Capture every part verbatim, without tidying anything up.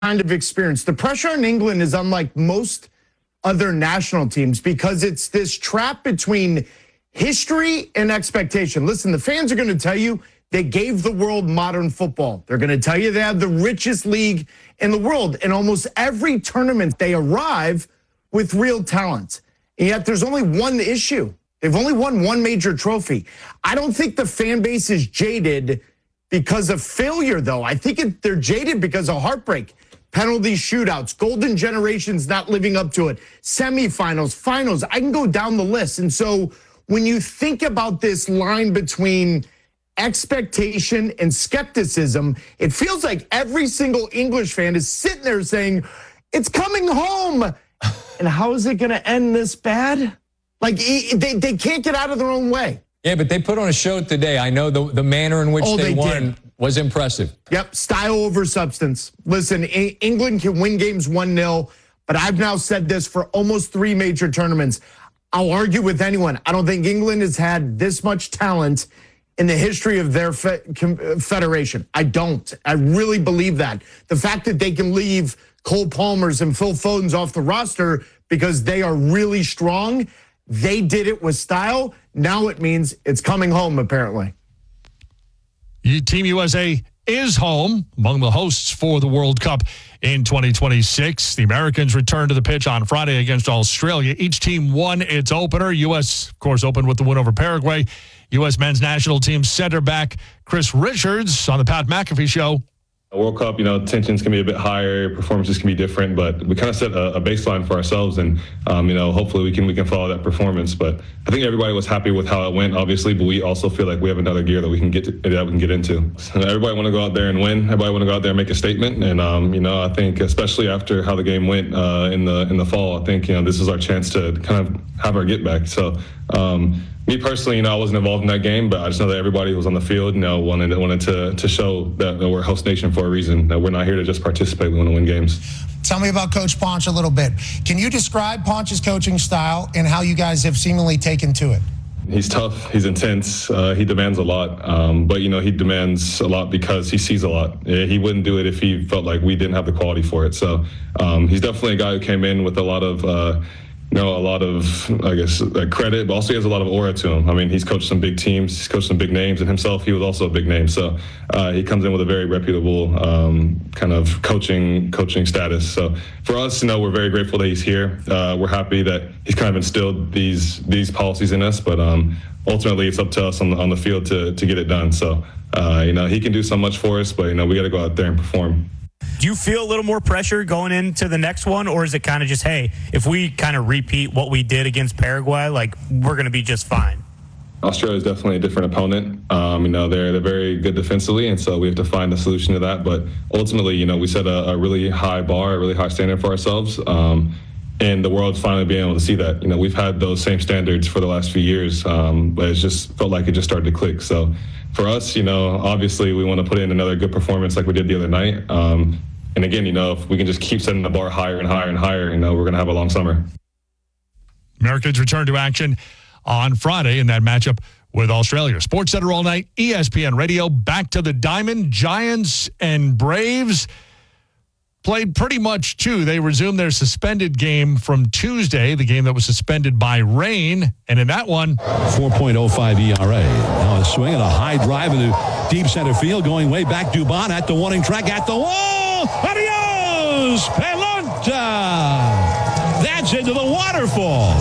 kind of experience. The pressure on England is unlike most other national teams because it's this trap between history and expectation. Listen, the fans are going to tell you they gave the world modern football. They're going to tell you they have the richest league in the world. In almost every tournament, they arrive with real talent. And yet there's only one issue. They've only won one major trophy. I don't think the fan base is jaded because of failure, though. I think it, they're jaded because of heartbreak. Penalty shootouts, golden generations not living up to it, semifinals, finals. I can go down the list. And so when you think about this line between expectation and skepticism, it feels like every single English fan is sitting there saying, it's coming home. And how is it going to end this bad? Like, they, they can't get out of their own way. Yeah, but they put on a show today. I know the, the manner in which oh, they, they won did. was impressive. Yep, style over substance. Listen, England can win games one nil, but I've now said this for almost three major tournaments. I'll argue with anyone. I don't think England has had this much talent in the history of their federation. I don't. I really believe that. The fact that they can leave Cole Palmers and Phil Fodens off the roster because they are really strong, they did it with style. Now it means it's coming home, apparently. Team U S A is home among the hosts for the World Cup in twenty twenty-six. The Americans return to the pitch on Friday against Australia. Each team won its opener. U S, of course, opened with the win over Paraguay. U S men's national team center back Chris Richards on the Pat McAfee Show. World Cup, you know, tensions can be a bit higher, performances can be different, but we kind of set a, a baseline for ourselves, and um, you know, hopefully we can we can follow that performance. But I think everybody was happy with how it went, obviously, but we also feel like we have another gear that we can get to, that we can get into. So everybody want to go out there and win. Everybody want to go out there and make a statement, and um, you know, I think especially after how the game went uh, in the in the fall, I think you know this is our chance to kind of have our get back. So. Um, Me personally, you know, I wasn't involved in that game, but I just know that everybody who was on the field, you know, wanted wanted to to show that, that we're host nation for a reason. That we're not here to just participate; we want to win games. Tell me about Coach Ponch a little bit. Can you describe Ponch's coaching style and how you guys have seemingly taken to it? He's tough. He's intense. Uh, he demands a lot, um, but you know, he demands a lot because he sees a lot. He wouldn't do it if he felt like we didn't have the quality for it. So um, he's definitely a guy who came in with a lot of. Uh, You know, a lot of, I guess, uh, credit, but also he has a lot of aura to him. I mean, he's coached some big teams, he's coached some big names, and himself, he was also a big name. So uh, he comes in with a very reputable um, kind of coaching coaching status. So for us, you know, we're very grateful that he's here. Uh, we're happy that he's kind of instilled these these policies in us, but um, ultimately it's up to us on the, on the field to to get it done. So, uh, you know, he can do so much for us, but, you know, we got to go out there and perform. Do you feel a little more pressure going into the next one, or is it kind of just, hey, if we kind of repeat what we did against Paraguay, like, we're going to be just fine? Australia is definitely a different opponent. Um, you know, they're they're very good defensively, and so we have to find a solution to that. But ultimately, you know, we set a, a really high bar, a really high standard for ourselves, um, and the world's finally being able to see that. You know, we've had those same standards for the last few years, um, but it just felt like it just started to click. So for us, you know, obviously we want to put in another good performance like we did the other night. Um, and again, you know, if we can just keep setting the bar higher and higher and higher, you know, we're going to have a long summer. Americans return to action on Friday in that matchup with Australia. Sports Center all night, E S P N Radio. Back to the Diamond. Giants and Braves played pretty much, too. They resumed their suspended game from Tuesday, the game that was suspended by rain. And in that one, four point oh five E R A. Now a swing and a high drive into deep center field, going way back. Dubon at the warning track, at the wall. Adios, Pelota. That's into the waterfall.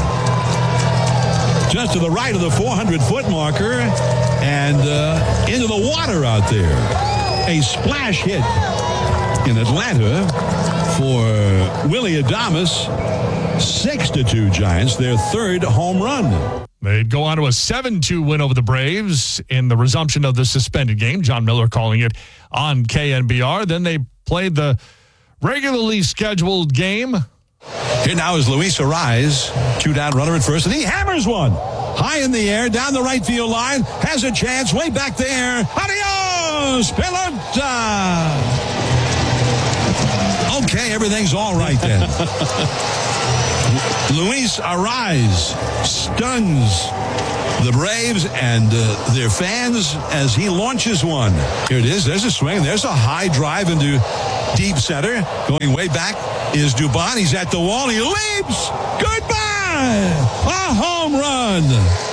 Just to the right of the four hundred foot marker and uh, into the water out there. A splash hit in Atlanta for Willy Adames. Six to two Giants, their third home run. They'd go on to a seven two win over the Braves in the resumption of the suspended game. John Miller calling it on K N B R. Then they played the regularly scheduled game. Here now is Luis Arraez, two down runner at first, and he hammers one. High in the air, down the right field line, has a chance, way back there. Adios, Pelota. Okay, everything's all right then. Luis Arraez stuns the Braves and uh, their fans as he launches one. Here it is. There's a swing. There's a high drive into Deep center. Going way back is Dubon. He's at the wall. He leaps. Goodbye. A home run.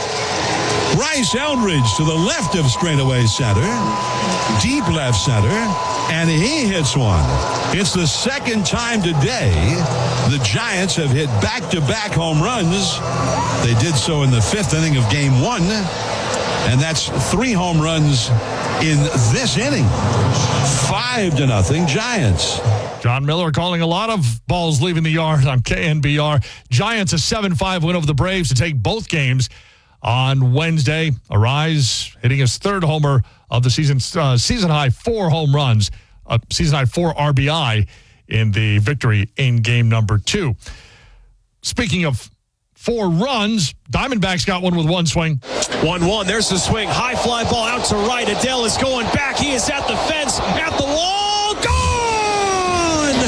Bryce Eldridge to the left of straightaway center. Deep left center. And he hits one. It's the second time today the Giants have hit back-to-back home runs. They did so in the fifth inning of game one. And that's three home runs in this inning. Five to nothing Giants. John Miller calling a lot of balls leaving the yard on K N B R. Giants a seven five win over the Braves to take both games on Wednesday. Arise hitting his third homer of the season, uh, season high four home runs, uh, season high four R B I in the victory in game number two. Speaking of four runs, Diamondbacks got one with one swing. one one, there's the swing. High fly ball out to right. Adele is going back. He is at the fence, at the wall. Gone!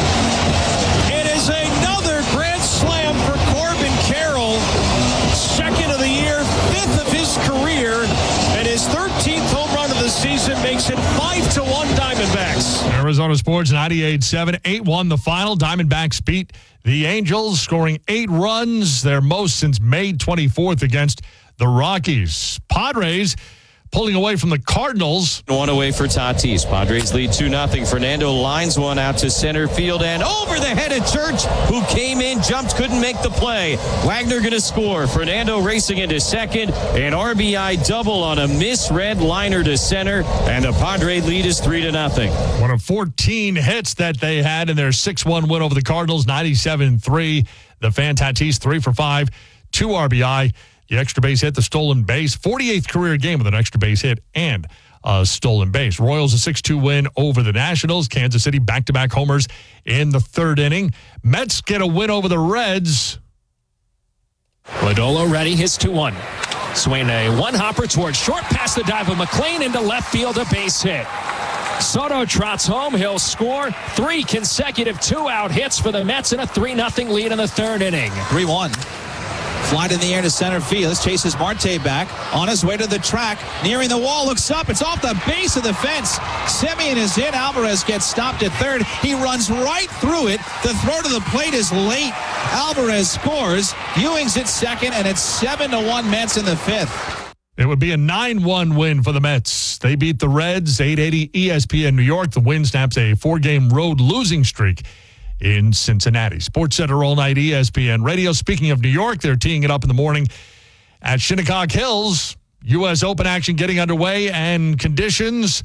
It is another grand slam for Corbin Carroll. Second of the year, fifth of his career, and his thirteenth home run of the season makes it five to one Diamondbacks. Arizona Sports ninety-eight seven, eight one the final. Diamondbacks beat the Angels, scoring eight runs, their most since May twenty-fourth against the Rockies. Padres pulling away from the Cardinals. One away for Tatis. Padres lead two nothing. Fernando lines one out to center field and over the head of Church, who came in, jumped, couldn't make the play. Wagner going to score. Fernando racing into second. An R B I double on a misread liner to center, and the Padre lead is three to nothing. One of fourteen hits that they had in their six one win over the Cardinals, ninety-seven three. The fan Tatis, three for five, two R B I. The extra base hit, the stolen base, forty-eighth career game with an extra base hit and a stolen base. Royals a six two win over the Nationals. Kansas City back-to-back homers in the third inning. Mets get a win over the Reds. Lodolo ready, hits two one. Swing a one-hopper towards short, past the dive of McLean into left field, a base hit. Soto trots home, he'll score. Three consecutive two-out hits for the Mets and a three nothing lead in the third inning. three one. Flight in the air to center field. This chases Marte back on his way to the track. Nearing the wall, looks up. It's off the base of the fence. Semien is in. Alvarez gets stopped at third. He runs right through it. The throw to the plate is late. Alvarez scores. Ewing's at second, and it's seven to one Mets in the fifth. It would be a nine one win for the Mets. They beat the Reds, eight eighty E S P N New York. The win snaps a four-game road losing streak in Cincinnati. Sports Center all night, E S P N Radio. Speaking of New York, they're teeing it up in the morning at Shinnecock Hills. U S Open action getting underway, and conditions,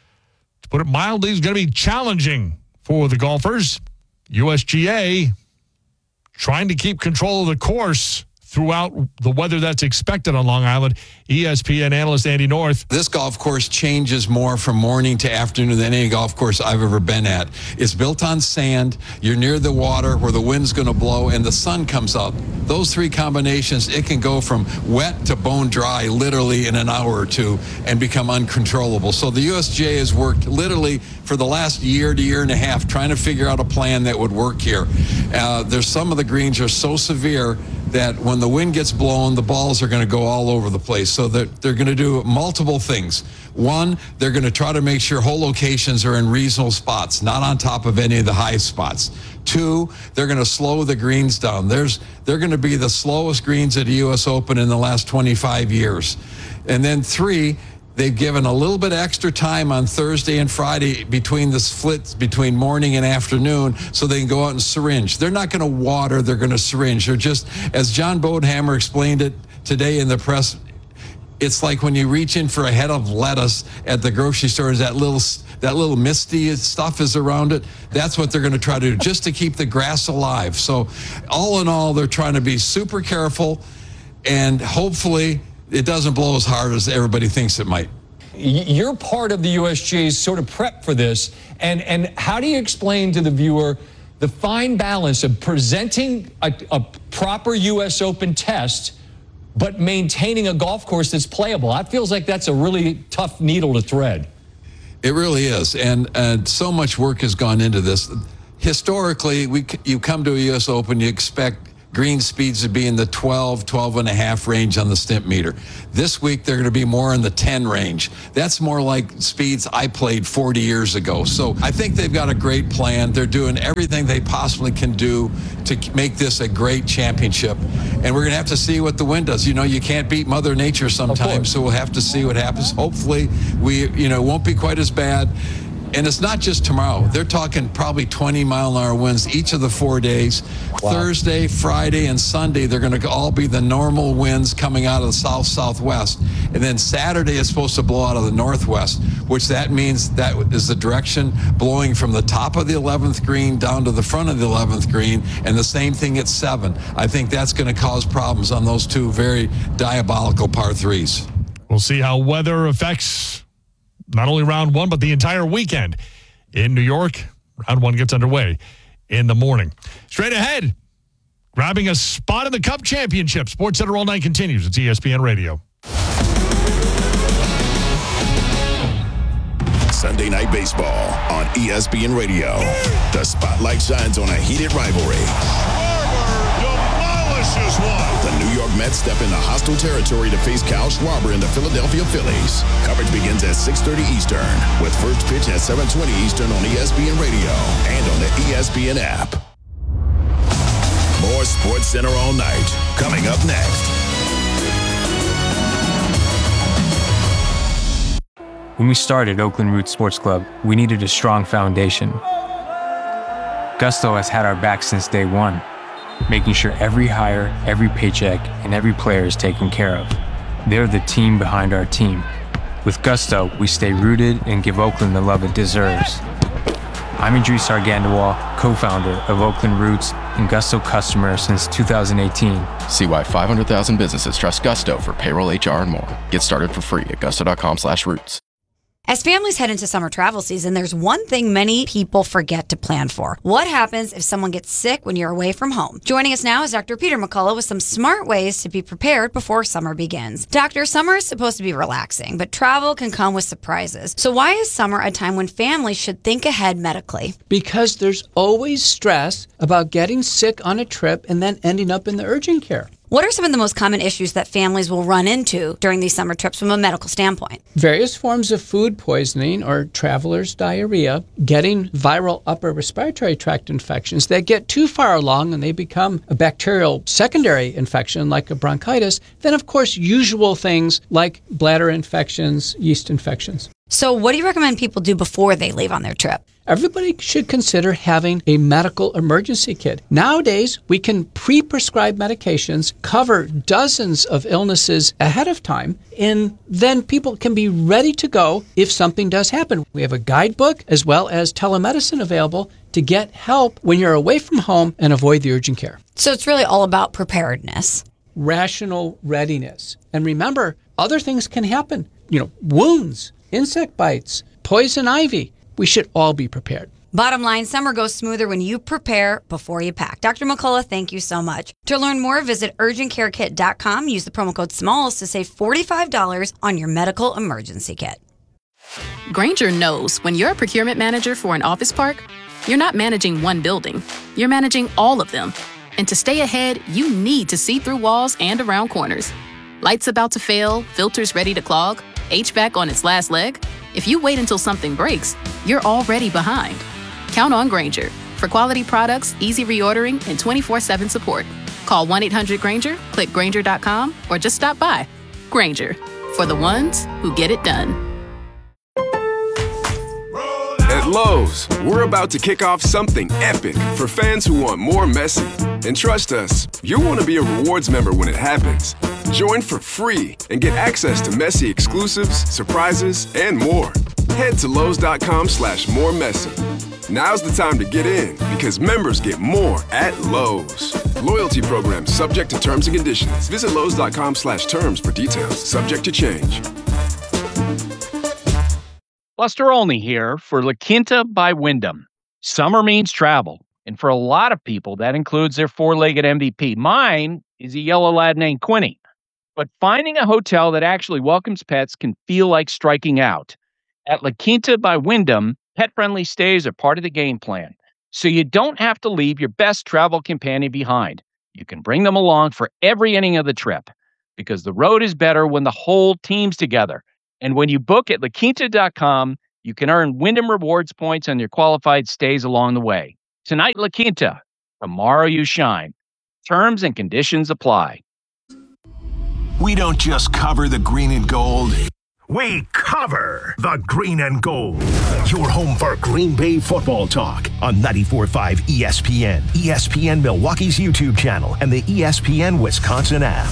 to put it mildly, is going to be challenging for the golfers. U S G A trying to keep control of the course throughout the weather that's expected on Long Island. E S P N analyst Andy North. This golf course changes more from morning to afternoon than any golf course I've ever been at. It's built on sand. You're near the water where the wind's going to blow and the sun comes out. Those three combinations, it can go from wet to bone dry literally in an hour or two and become uncontrollable. So the U S G A has worked literally for the last year to year and a half trying to figure out a plan that would work here. Uh, there's some of the greens are so severe that when the wind gets blown, the balls are going to go all over the place. So they're, they're going to do multiple things. One, they're going to try to make sure hole locations are in reasonable spots, not on top of any of the high spots. Two, they're going to slow the greens down. There's, they're going to be the slowest greens at the U S Open in the last twenty-five years. And then three, they've given a little bit extra time on Thursday and Friday between the splits between morning and afternoon so they can go out and syringe. They're not going to water, they're going to syringe. They're just, as John Bodenhammer explained it today in the press, it's like when you reach in for a head of lettuce at the grocery store, that little that little misty stuff is around it. That's what they're going to try to do, just to keep the grass alive. So all in all, they're trying to be super careful, and hopefully it doesn't blow as hard as everybody thinks it might. You're part of the U S G A's sort of prep for this. And, and how do you explain to the viewer the fine balance of presenting a, a proper U S Open test but maintaining a golf course that's playable? That feels like that's a really tough needle to thread. It really is, and uh, so much work has gone into this. Historically, we you come to a U S Open, you expect green speeds would be in the twelve, twelve and a half range on the stimp meter. This week, they're going to be more in the ten range. That's more like speeds I played forty years ago. So I think they've got a great plan. They're doing everything they possibly can do to make this a great championship. And we're going to have to see what the wind does. You know, you can't beat Mother Nature sometimes, so we'll have to see what happens. Hopefully, we, you know, won't be quite as bad. And it's not just tomorrow. They're talking probably twenty mile an hour winds each of the four days. Wow. Thursday, Friday, and Sunday, they're going to all be the normal winds coming out of the south-southwest. And then Saturday is supposed to blow out of the northwest, which that means that is the direction blowing from the top of the eleventh green down to the front of the eleventh green, and the same thing at seven. I think that's going to cause problems on those two very diabolical par threes. We'll see how weather affects not only round one, but the entire weekend in New York. Round one gets underway in the morning. Straight ahead, grabbing a spot in the Cup Championship. Sports Center All Night continues. It's E S P N Radio. Sunday Night Baseball on E S P N Radio. The spotlight shines on a heated rivalry. Demolishes one. The New York Mets step into hostile territory to face Kyle Schwarber and the Philadelphia Phillies. Coverage begins at six thirty Eastern, with first pitch at seven twenty Eastern on E S P N Radio and on the E S P N app. More Sports Center All Night, coming up next. When we started Oakland Roots Sports Club, we needed a strong foundation. Gusto has had our back since day one, making sure every hire, every paycheck, and every player is taken care of. They're the team behind our team. With Gusto, we stay rooted and give Oakland the love it deserves. I'm Idris Argandawal, co-founder of Oakland Roots and Gusto customer since two thousand eighteen. See why five hundred thousand businesses trust Gusto for payroll, H R, and more. Get started for free at gusto.com slash roots. As families head into summer travel season, there's one thing many people forget to plan for. What happens if someone gets sick when you're away from home? Joining us now is Doctor Peter McCullough with some smart ways to be prepared before summer begins. Doctor, summer is supposed to be relaxing, but travel can come with surprises. So why is summer a time when families should think ahead medically? Because there's always stress about getting sick on a trip and then ending up in the urgent care. What are some of the most common issues that families will run into during these summer trips from a medical standpoint? Various forms of food poisoning or traveler's diarrhea, getting viral upper respiratory tract infections that get too far along and they become a bacterial secondary infection like a bronchitis. Then, of course, usual things like bladder infections, yeast infections. So what do you recommend people do before they leave on their trip? Everybody should consider having a medical emergency kit. Nowadays, we can pre-prescribe medications, cover dozens of illnesses ahead of time, and then people can be ready to go if something does happen. We have a guidebook as well as telemedicine available to get help when you're away from home and avoid the urgent care. So it's really all about preparedness. Rational readiness. And remember, other things can happen. You know, wounds, insect bites, poison ivy. We should all be prepared. Bottom line, summer goes smoother when you prepare before you pack. Doctor McCullough, thank you so much. To learn more, visit urgent care kit dot com. Use the promo code SMALLS to save forty-five dollars on your medical emergency kit. Grainger knows when you're a procurement manager for an office park, you're not managing one building. You're managing all of them. And to stay ahead, you need to see through walls and around corners. Lights about to fail, filters ready to clog, H V A C on its last leg. If you wait until something breaks, you're already behind. Count on Grainger for quality products, easy reordering, and twenty-four seven support. Call one eight hundred Grainger, click Grainger dot com, or just stop by. Grainger, for the ones who get it done. At Lowe's, we're about to kick off something epic for fans who want more Messi. And trust us, you'll want to be a rewards member when it happens. Join for free and get access to Messi exclusives, surprises, and more. Head to Lowe's.com slash more Messi. Now's the time to get in because members get more at Lowe's. Loyalty program subject to terms and conditions. Visit Lowe's.com slash terms for details. Subject to change. Buster Olney here for La Quinta by Wyndham. Summer means travel, and for a lot of people, that includes their four-legged M V P. Mine is a yellow lad named Quinny. But finding a hotel that actually welcomes pets can feel like striking out. At La Quinta by Wyndham, pet-friendly stays are part of the game plan, so you don't have to leave your best travel companion behind. you can bring them along for every inning of the trip because the road is better when the whole team's together. And when you book at La Quinta dot com, you can earn Wyndham Rewards points on your qualified stays along the way. Tonight, La Quinta. Tomorrow, you shine. Terms and conditions apply. We don't just cover the green and gold. We cover the green and gold. Your home for Green Bay football talk on ninety-four point five E S P N, E S P N Milwaukee's YouTube channel, and the E S P N Wisconsin app.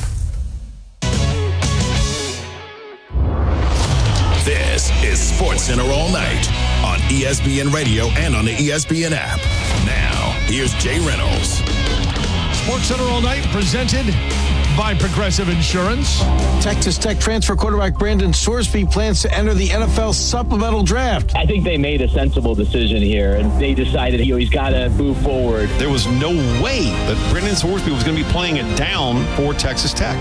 This is SportsCenter All Night on E S P N Radio and on the E S P N app. Now, here's Jay Reynolds. SportsCenter All Night presented by Progressive Insurance. Texas Tech transfer quarterback Brandon Sorsby plans to enter the N F L supplemental draft. I think they made a sensible decision here, and they decided you know, he's got to move forward. There was no way that Brandon Sorsby was going to be playing it down for Texas Tech.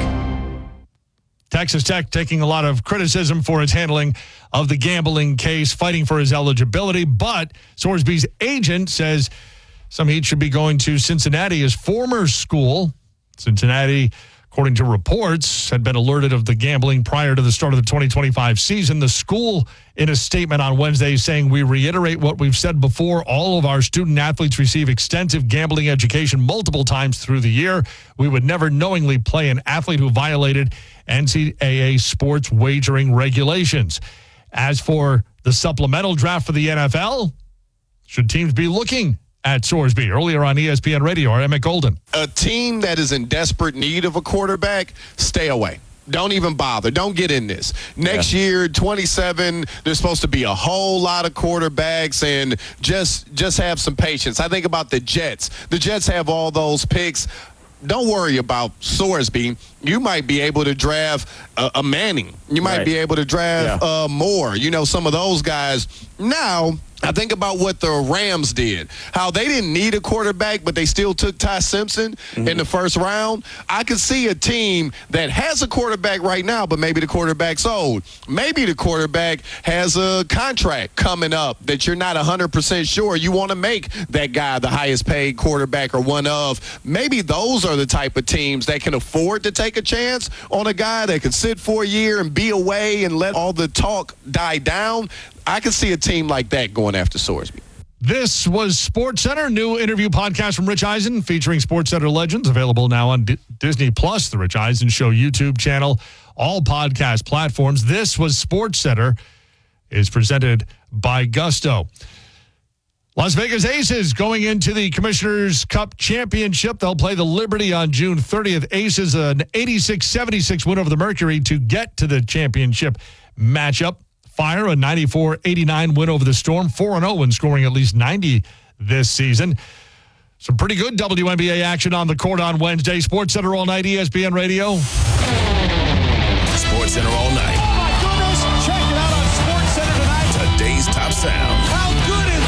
Texas Tech taking a lot of criticism for its handling of the gambling case, fighting for his eligibility, but Sorsby's agent says some heat should be going to Cincinnati, his former school. Cincinnati, according to reports, had been alerted of the gambling prior to the start of the twenty twenty-five season. The school, in a statement on Wednesday, saying, "We reiterate what we've said before. All of our student athletes receive extensive gambling education multiple times through the year. We would never knowingly play an athlete who violated N C double A sports wagering regulations." As for the supplemental draft for the N F L, should teams be looking at Sorsby? Earlier on E S P N Radio, our Emmett Golden. A team that is in desperate need of a quarterback, stay away. Don't even bother. Don't get in this. Next yeah. year, twenty-seven, there's supposed to be a whole lot of quarterbacks, and just just have some patience. I think about the Jets. The Jets have all those picks. Don't worry about Sorsby. You might be able to draft a, a Manning. You might right. be able to draft yeah. uh, Moore. You know, some of those guys. Now, I think about what the Rams did, how they didn't need a quarterback, but they still took Ty Simpson mm-hmm. in the first round. I could see a team that has a quarterback right now, but maybe the quarterback's old. Maybe the quarterback has a contract coming up that you're not one hundred percent sure you want to make that guy the highest paid quarterback or one of. Maybe those are the type of teams that can afford to take a chance on a guy that can sit for a year and be away and let all the talk die down. I could see a team like that going after Sorsby. This was SportsCenter, new interview podcast from Rich Eisen featuring SportsCenter legends, available now on D- Disney Plus, the Rich Eisen Show YouTube channel, all podcast platforms. This was SportsCenter, is presented by Gusto. Las Vegas Aces going into the Commissioner's Cup Championship. They'll play the Liberty on June thirtieth. Aces an eighty-six seventy-six win over the Mercury to get to the championship matchup. Fire a ninety-four eighty-nine win over the Storm, four and oh when scoring at least ninety this season. Some pretty good W N B A action on the court on Wednesday. SportsCenter All Night, E S P N Radio. SportsCenter All Night. Oh my goodness, check it out on SportsCenter tonight. Today's top sound. How good is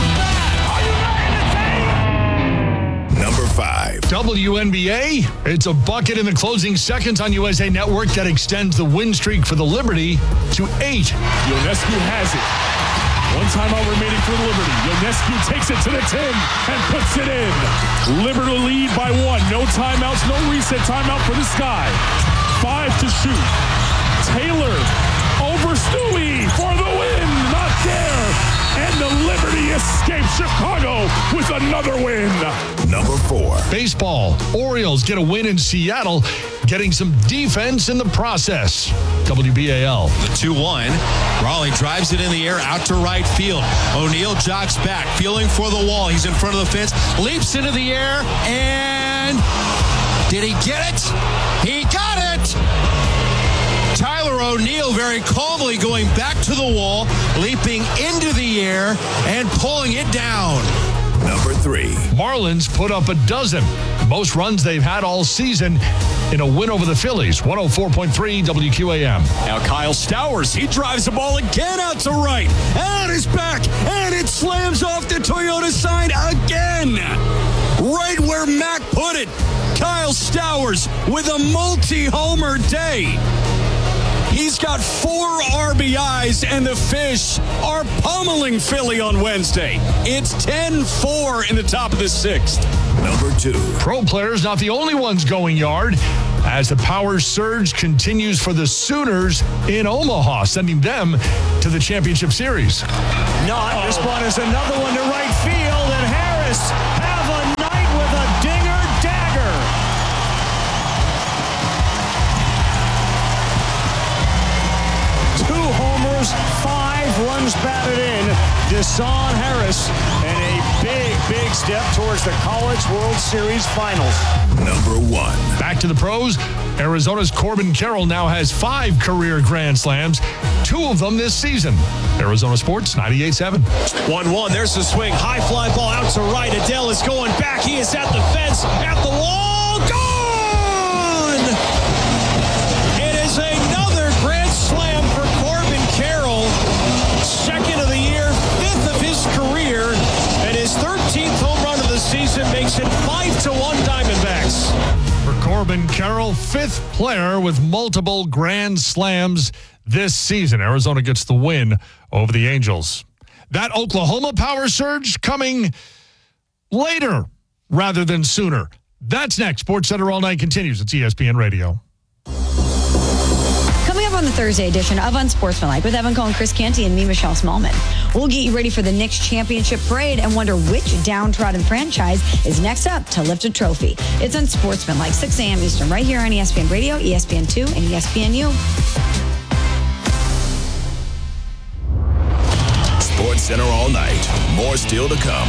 that? Are you ready to take? Number five. W N B A, it's a bucket in the closing seconds on U S A Network that extends the win streak for the Liberty to eight. Ionescu has it. One timeout remaining for the Liberty. Ionescu takes it to the ten and puts it in. Liberty lead by one. No timeouts, no reset timeout for the Sky. Five to shoot. Taylor over Stewie for the win. Not there. And the Liberty escapes Chicago with another win. Number four. Baseball. Orioles get a win in Seattle, getting some defense in the process. W B A L. The two one. Raleigh drives it in the air out to right field. O'Neal jogs back, feeling for the wall. He's in front of the fence, leaps into the air, and did he get it? He got it! Tyler O'Neal very calmly going back to the wall, leaping into the air and pulling it down. Number three. Marlins put up a dozen. Most runs they've had all season in a win over the Phillies. one oh four point three W Q A M. Now Kyle Stowers, he drives the ball again out to right. And it's back. And it slams off the Toyota sign again. Right where Mac put it. Kyle Stowers with a multi-homer day. He's got four R B Is, and the Fish are pummeling Philly on Wednesday. It's ten four in the top of the sixth. Number two. Pro players not the only ones going yard as the power surge continues for the Sooners in Omaha, sending them to the championship series. Not. This one is another one to right field, and Harris have a night with a dinger dagger. Two homers, five runs batted in. Deshaun Harris, and a big, big step towards the College World Series Finals. Number one. Back to the pros. Arizona's Corbin Carroll now has five career Grand Slams, two of them this season. Arizona Sports ninety-eight seven. one one. There's the swing. High fly ball out to right. Adele is going back. He is at the fence, at the wall. Gone! It is another Grand Slam for Corbin Carroll. Second of the year, fifth of his career, and his thirteenth home run of the season makes it five to one Diamondbacks. For Corbin Carroll, fifth player with multiple Grand Slams this season. Arizona gets the win over the Angels. That Oklahoma power surge coming later rather than sooner. That's next. Sports Center All Night continues. It's E S P N Radio. Coming up on the Thursday edition of Unsportsmanlike with Evan Cohen, Chris Canty, and me, Michelle Smallman. We'll get you ready for the Knicks championship parade and wonder which downtrodden franchise is next up to lift a trophy. It's Unsportsmanlike, six a.m. Eastern, right here on E S P N Radio, E S P N two, and E S P N U. Sports Center all night. More still to come.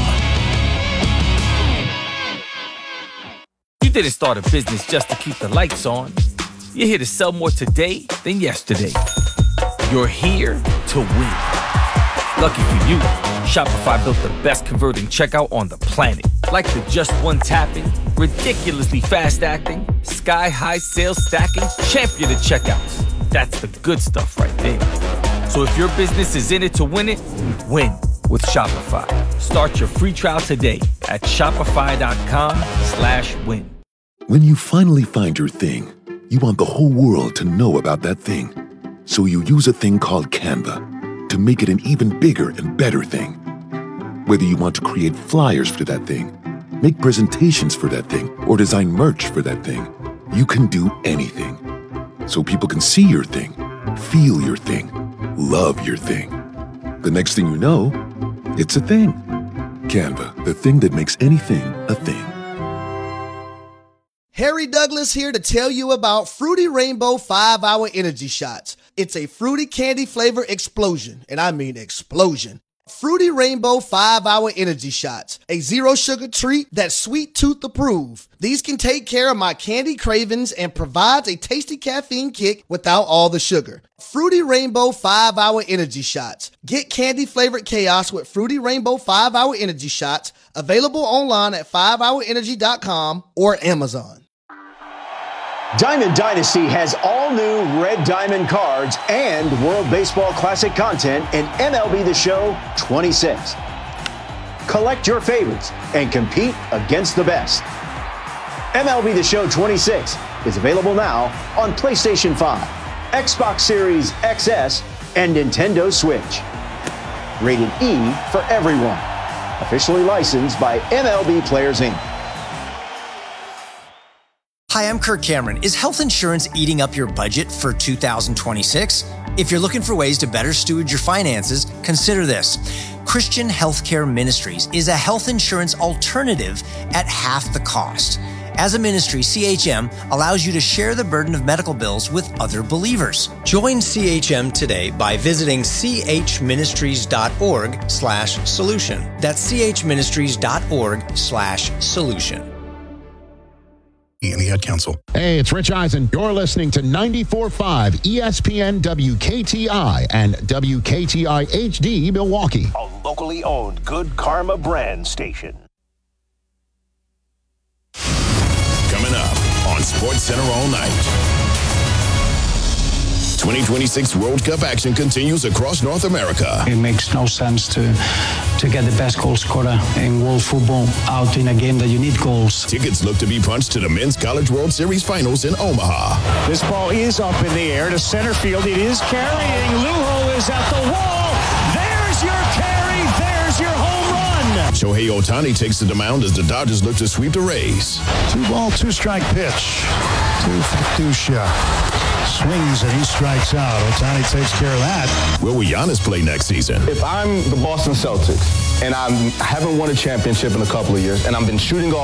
You didn't start a business just to keep the lights on. You're here to sell more today than yesterday. You're here to win. Lucky for you, Shopify built the best converting checkout on the planet. Like the just one tapping, ridiculously fast acting, sky-high sales stacking, champion of checkouts. That's the good stuff right there. So if your business is in it to win it, win with Shopify. Start your free trial today at shopify.com slash win. When you finally find your thing, you want the whole world to know about that thing. So you use a thing called Canva to make it an even bigger and better thing. Whether you want to create flyers for that thing, make presentations for that thing, or design merch for that thing, you can do anything. So people can see your thing, feel your thing, love your thing. The next thing you know, it's a thing. Canva, the thing that makes anything a thing. Harry Douglas here to tell you about Fruity Rainbow five hour Energy Shots. It's a fruity candy flavor explosion, and I mean explosion. Fruity Rainbow five hour Energy Shots, a zero sugar treat that's sweet tooth approved. These can take care of my candy cravings and provides a tasty caffeine kick without all the sugar. Fruity Rainbow five hour Energy Shots. Get candy flavored chaos with Fruity Rainbow five hour Energy Shots, available online at five hour energy dot com or Amazon. Diamond Dynasty has all new Red Diamond cards and World Baseball Classic content in M L B The Show twenty-six. Collect your favorites and compete against the best. M L B The Show twenty-six is available now on PlayStation five, Xbox Series X S, and Nintendo Switch. Rated E for everyone. Officially licensed by M L B Players Incorporated. Hi, I'm Kirk Cameron. Is health insurance eating up your budget for two thousand twenty-six? If you're looking for ways to better steward your finances, consider this. Christian Healthcare Ministries is a health insurance alternative at half the cost. As a ministry, C H M allows you to share the burden of medical bills with other believers. Join C H M today by visiting chministries.org slash solution. That's chministries.org slash solution. And the Ad Council. Hey, it's Rich Eisen. You're listening to ninety-four point five E S P N W K T I and W K T I H D Milwaukee. A locally owned Good Karma brand station. Coming up on Sports Center all night. twenty twenty-six World Cup action continues across North America. It makes no sense to to get the best goal scorer in world football out in a game that you need goals. Tickets look to be punched to the Men's College World Series Finals in Omaha. This ball is up in the air to center field. It is carrying. Lujo is at the wall. There's your carry. There's your home run. Shohei Ohtani takes to the mound as the Dodgers look to sweep the Rays. Two ball, two strike pitch. Two for Dusha. Swings and he strikes out. Ohtani takes care of that. Where will Giannis play next season? If I'm the Boston Celtics and I haven't won a championship in a couple of years and I've been shooting off